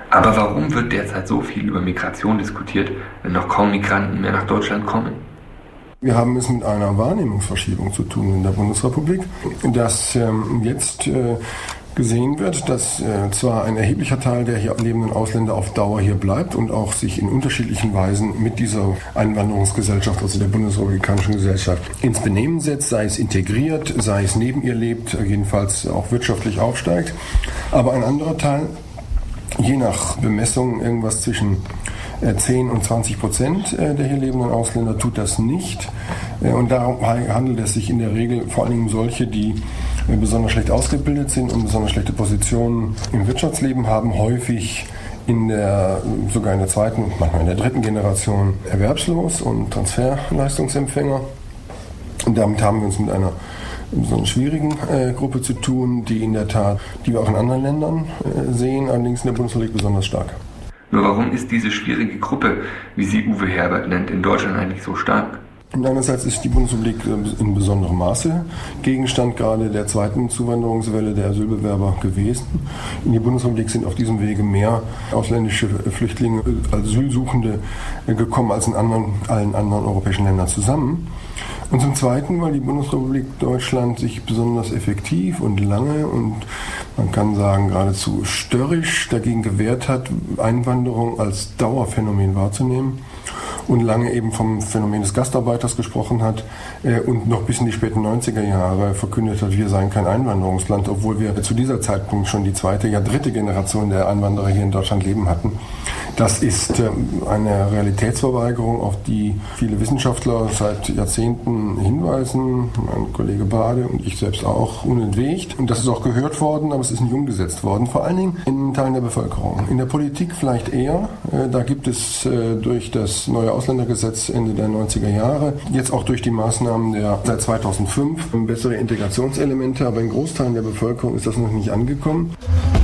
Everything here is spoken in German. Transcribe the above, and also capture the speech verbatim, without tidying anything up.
Aber warum wird derzeit so viel über Migration diskutiert, wenn noch kaum Migranten mehr nach Deutschland kommen? Wir haben es mit einer Wahrnehmungsverschiebung zu tun in der Bundesrepublik, dass ähm, jetzt äh, gesehen wird, dass äh, zwar ein erheblicher Teil der hier lebenden Ausländer auf Dauer hier bleibt und auch sich in unterschiedlichen Weisen mit dieser Einwanderungsgesellschaft, also der bundesrepublikanischen Gesellschaft, ins Benehmen setzt, sei es integriert, sei es neben ihr lebt, jedenfalls auch wirtschaftlich aufsteigt. Aber ein anderer Teil, je nach Bemessung irgendwas zwischen zehn und zwanzig Prozent der hier lebenden Ausländer tut das nicht. Und darum handelt es sich in der Regel vor allem um solche, die besonders schlecht ausgebildet sind und besonders schlechte Positionen im Wirtschaftsleben haben, häufig in der, sogar in der zweiten und manchmal in der dritten Generation erwerbslos und Transferleistungsempfänger. Und damit haben wir uns mit einer so einer schwierigen äh, Gruppe zu tun, die in der Tat, die wir auch in anderen Ländern äh, sehen, allerdings in der Bundesrepublik besonders stark. Nur warum ist diese schwierige Gruppe, wie sie Uwe Herbert nennt, in Deutschland eigentlich so stark? Und einerseits ist die Bundesrepublik in besonderem Maße Gegenstand gerade der zweiten Zuwanderungswelle der Asylbewerber gewesen. In die Bundesrepublik sind auf diesem Wege mehr ausländische Flüchtlinge, Asylsuchende gekommen als in anderen, allen anderen europäischen Ländern zusammen. Und zum Zweiten, weil die Bundesrepublik Deutschland sich besonders effektiv und lange und man kann sagen geradezu störrisch dagegen gewehrt hat, Einwanderung als Dauerphänomen wahrzunehmen und lange eben vom Phänomen des Gastarbeiters gesprochen hat äh, und noch bis in die späten neunziger Jahre verkündet hat, wir seien kein Einwanderungsland, obwohl wir zu dieser Zeitpunkt schon die zweite, ja dritte Generation der Einwanderer hier in Deutschland leben hatten. Das ist äh, eine Realitätsverweigerung, auf die viele Wissenschaftler seit Jahrzehnten hinweisen, mein Kollege Bade und ich selbst auch unentwegt. Und das ist auch gehört worden, aber es ist nicht umgesetzt worden, vor allen Dingen in Teilen der Bevölkerung. In der Politik vielleicht eher, äh, da gibt es äh, durch das neue Ausländergesetz Ende der neunziger Jahre, jetzt auch durch die Maßnahmen der seit zweitausendfünf bessere Integrationselemente, aber in Großteilen der Bevölkerung ist das noch nicht angekommen.